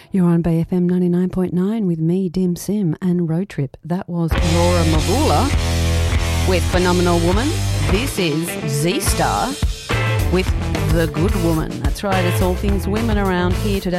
You're on Bay FM 99.9 with me, Dim Sim, and Road Trip. That was Laura Mabula with Phenomenal Woman. This is Z-Star with The Good Woman. That's right, it's all things women around here today.